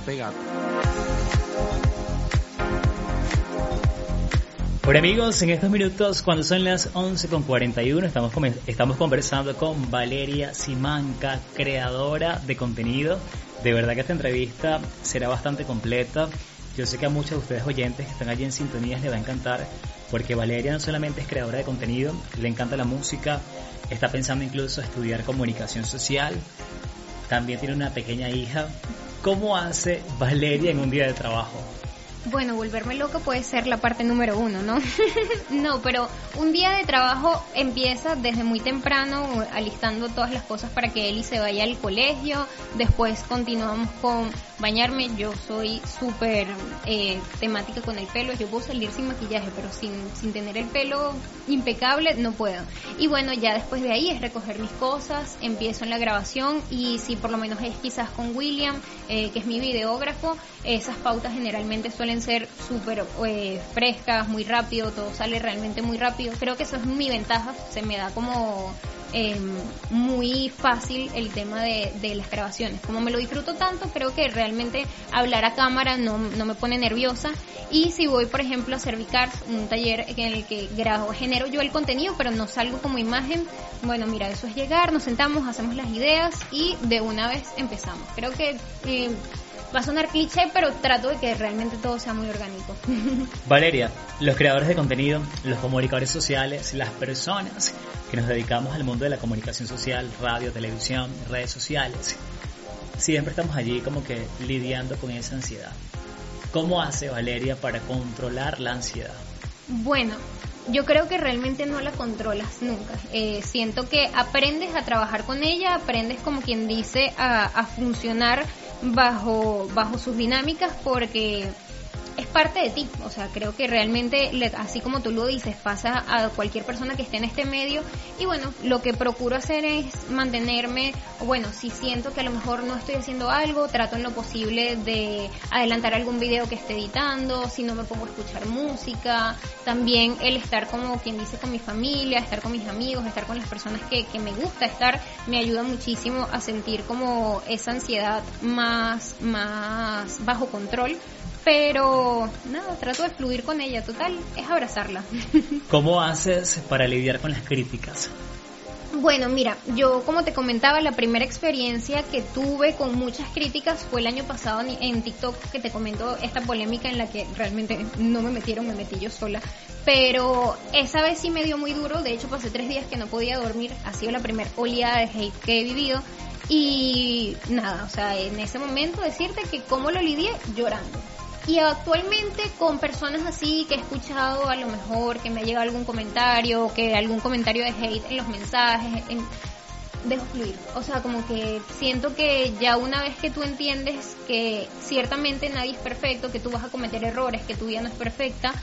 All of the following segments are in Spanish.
pegando. Bueno amigos, en estos minutos, cuando son las 11:41, estamos conversando con Valeria Simanca, creadora de contenido. De verdad que esta entrevista será bastante completa. Yo sé que a muchos de ustedes oyentes que están allí en sintonía les va a encantar, porque Valeria no solamente es creadora de contenido, le encanta la música, está pensando incluso estudiar comunicación social, también tiene una pequeña hija. ¿Cómo hace Valeria en un día de trabajo? Bueno, volverme loca puede ser la parte número 1, ¿no? No, pero un día de trabajo empieza desde muy temprano, alistando todas las cosas para que Eli se vaya al colegio. Después continuamos con bañarme. Yo soy súper temática con el pelo. Yo puedo salir sin maquillaje, pero sin tener el pelo impecable no puedo. Y bueno, ya después de ahí es recoger mis cosas, empiezo en la grabación, y si por lo menos es quizás con William, que es mi videógrafo, esas pautas generalmente suelen ser súper frescas, muy rápido, todo sale realmente muy rápido. Creo que eso es mi ventaja, se me da como muy fácil el tema de las grabaciones. Como me lo disfruto tanto, creo que realmente hablar a cámara no me pone nerviosa. Y si voy, por ejemplo, a Cervicar, un taller en el que genero yo el contenido, pero no salgo como imagen, bueno, mira, eso es llegar, nos sentamos, hacemos las ideas y de una vez empezamos. Creo que va a sonar cliché, pero trato de que realmente todo sea muy orgánico. Valeria, los creadores de contenido, los comunicadores sociales, las personas que nos dedicamos al mundo de la comunicación social, radio, televisión, redes sociales, siempre estamos allí como que lidiando con esa ansiedad. ¿Cómo hace Valeria para controlar la ansiedad? Bueno, yo creo que realmente no la controlas nunca. Siento que aprendes a trabajar con ella, aprendes, como quien dice, a funcionar bajo sus dinámicas, porque es parte de ti. O sea, creo que realmente, así como tú lo dices, pasa a cualquier persona que esté en este medio. Y bueno, lo que procuro hacer es mantenerme, bueno, si siento que a lo mejor no estoy haciendo algo, trato en lo posible de adelantar algún video que esté editando. Si no, me pongo a escuchar música. También el estar, como quien dice, con mi familia, estar con mis amigos, estar con las personas que me gusta estar, me ayuda muchísimo a sentir como esa ansiedad más bajo control. Pero nada, trato de fluir con ella, total, es abrazarla. ¿Cómo haces para lidiar con las críticas? Bueno, mira, yo como te comentaba, la primera experiencia que tuve con muchas críticas fue el año pasado en TikTok, que te comento esta polémica en la que realmente no me metieron, me metí yo sola. Pero esa vez sí me dio muy duro, de hecho pasé 3 días que no podía dormir, ha sido la primera oleada de hate que he vivido. Y nada, o sea, en ese momento decirte que cómo lo lidié, llorando. Y actualmente con personas así que he escuchado, a lo mejor que me ha llegado algún comentario, que algún comentario de hate en los mensajes, dejo fluir. O sea, como que siento que ya una vez que tú entiendes que ciertamente nadie es perfecto, que tú vas a cometer errores, que tu vida no es perfecta,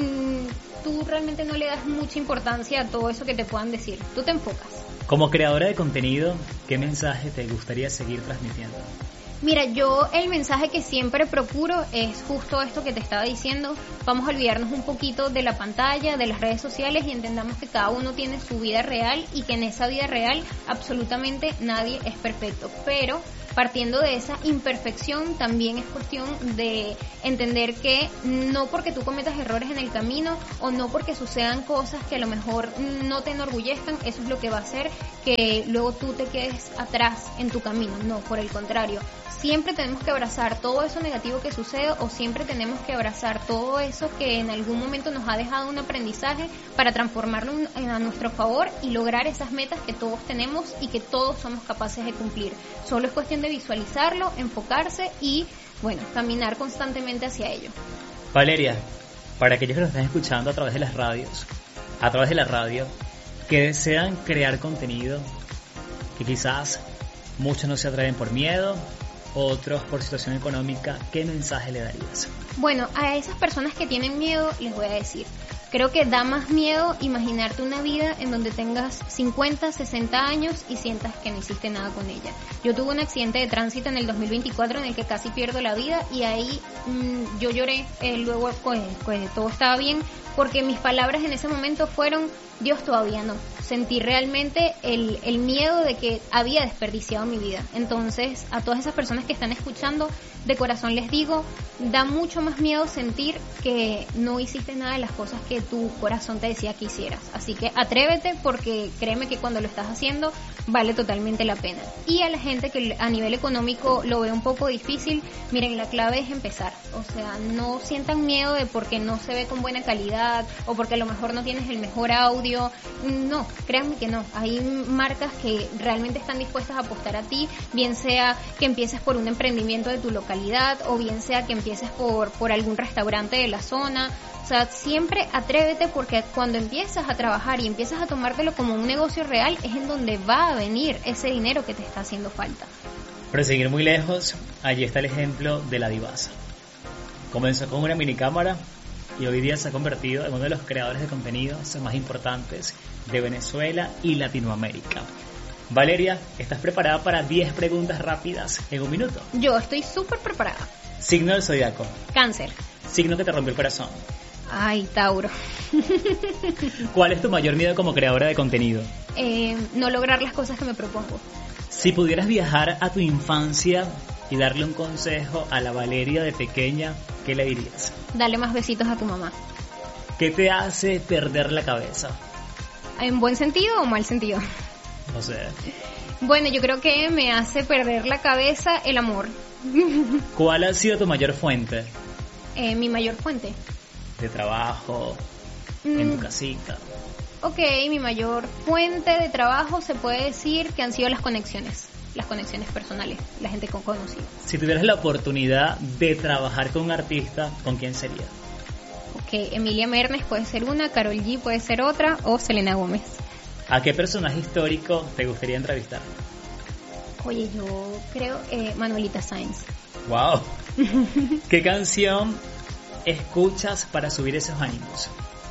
tú realmente no le das mucha importancia a todo eso que te puedan decir. Tú te enfocas. Como creadora de contenido, ¿qué mensaje te gustaría seguir transmitiendo? Mira, yo el mensaje que siempre procuro es justo esto que te estaba diciendo. Vamos a olvidarnos un poquito de la pantalla, de las redes sociales, y entendamos que cada uno tiene su vida real y que en esa vida real absolutamente nadie es perfecto. Pero partiendo de esa imperfección, también es cuestión de entender que no porque tú cometas errores en el camino o no porque sucedan cosas que a lo mejor no te enorgullezcan, eso es lo que va a hacer que luego tú te quedes atrás en tu camino. No, por el contrario. Siempre tenemos que abrazar todo eso negativo que sucede, o siempre tenemos que abrazar todo eso que en algún momento nos ha dejado un aprendizaje para transformarlo a nuestro favor y lograr esas metas que todos tenemos y que todos somos capaces de cumplir. Solo es cuestión de visualizarlo, enfocarse y, bueno, caminar constantemente hacia ello. Valeria, para aquellos que nos están escuchando a través de las radios, a través de la radio, que desean crear contenido, que quizás muchos no se atreven por miedo, otros por situación económica, ¿qué mensaje le darías? Bueno, a esas personas que tienen miedo les voy a decir, creo que da más miedo imaginarte una vida en donde tengas 50, 60 años y sientas que no hiciste nada con ella. Yo tuve un accidente de tránsito en el 2024 en el que casi pierdo la vida, y ahí yo lloré, luego pues todo estaba bien, porque mis palabras en ese momento fueron: Dios, todavía no. Sentí realmente el miedo de que había desperdiciado mi vida. Entonces, a todas esas personas que están escuchando, de corazón les digo, da mucho más miedo sentir que no hiciste nada de las cosas que tu corazón te decía que hicieras. Así que atrévete, porque créeme que cuando lo estás haciendo vale totalmente la pena. Y a la gente que a nivel económico lo ve un poco difícil, miren, la clave es empezar. O sea, no sientan miedo de porque no se ve con buena calidad o porque a lo mejor no tienes el mejor audio. No, créanme que no. Hay marcas que realmente están dispuestas a apostar a ti, bien sea que empieces por un emprendimiento de tu localidad o bien sea que empieces por algún restaurante de la zona. O sea, siempre atrévete, porque cuando empiezas a trabajar y empiezas a tomártelo como un negocio real es en donde va a venir ese dinero que te está haciendo falta. Pero seguir muy lejos, allí está el ejemplo de la Divasa. Comenzó con una minicámara y hoy día se ha convertido en uno de los creadores de contenidos más importantes de Venezuela y Latinoamérica. Valeria, ¿estás preparada para 10 preguntas rápidas en un minuto? Yo estoy súper preparada. Signo del zodiaco. Cáncer. Signo que te rompió el corazón. Ay, Tauro. ¿Cuál es tu mayor miedo como creadora de contenido? No lograr las cosas que me propongo. Si pudieras viajar a tu infancia y darle un consejo a la Valeria de pequeña, ¿qué le dirías? Dale más besitos a tu mamá. ¿Qué te hace perder la cabeza? ¿En buen sentido o mal sentido? No sé. Bueno, yo creo que me hace perder la cabeza el amor. ¿Cuál ha sido tu mayor fuente? Mi mayor fuente. De trabajo, en tu casita. Ok, mi mayor fuente de trabajo se puede decir que han sido las conexiones personales, la gente con conocida. Si tuvieras la oportunidad de trabajar con un artista, ¿con quién sería? Ok, Emilia Mernes puede ser una, Karol G puede ser otra, o Selena Gómez. ¿A qué personaje histórico te gustaría entrevistar? Oye, yo creo Manuelita Sáenz. ¡Wow! ¿Qué canción escuchas para subir esos ánimos?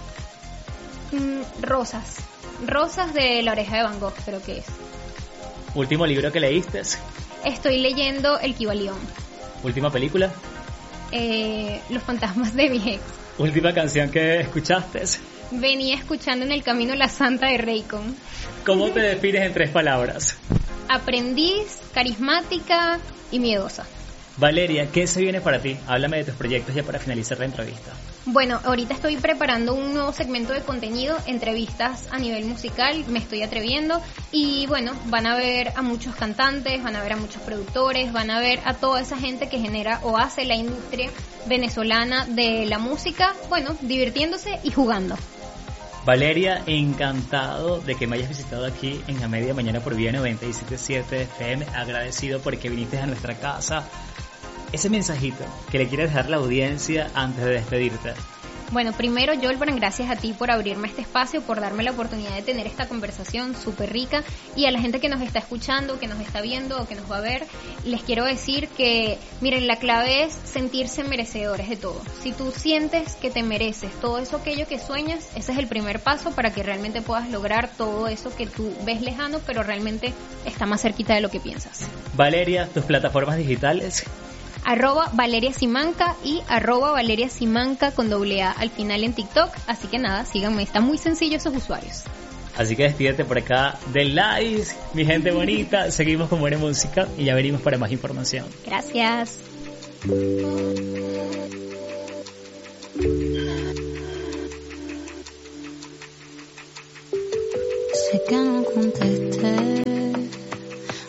Rosas de La Oreja de Van Gogh, creo que es. ¿Último libro que leíste? Estoy leyendo El Kybalión. ¿Última película? Los fantasmas de mi ex. ¿Última canción que escuchaste? Venía escuchando en el camino La Santa de Raycon. ¿Cómo te defines en 3 palabras? Aprendiz, carismática y miedosa. Valeria, ¿qué se viene para ti? Háblame de tus proyectos ya para finalizar la entrevista. Bueno, ahorita estoy preparando un nuevo segmento de contenido, entrevistas a nivel musical, me estoy atreviendo, y bueno, van a ver a muchos cantantes, van a ver a muchos productores, van a ver a toda esa gente que genera o hace la industria venezolana de la música, bueno, divirtiéndose y jugando. Valeria, encantado de que me hayas visitado aquí en A Media Mañana por Vía 97.7 FM, agradecido porque viniste a nuestra casa. Ese mensajito que le quieres dejar a la audiencia antes de despedirte. Bueno, primero, Yolbrand, gracias a ti por abrirme este espacio, por darme la oportunidad de tener esta conversación súper rica, y a la gente que nos está escuchando, que nos está viendo o que nos va a ver, les quiero decir que, miren, la clave es sentirse merecedores de todo. Si tú sientes que te mereces todo eso, aquello que sueñas, ese es el primer paso para que realmente puedas lograr todo eso que tú ves lejano, pero realmente está más cerquita de lo que piensas. Valeria, tus plataformas digitales. @Valeria Simanca y @Valeria Simanca con AA al final en TikTok. Así que nada, síganme, está muy sencillo esos usuarios. Así que despídete por acá del live, mi gente bonita. Seguimos con buena música y ya venimos para más información. Gracias. Sé que no contesté,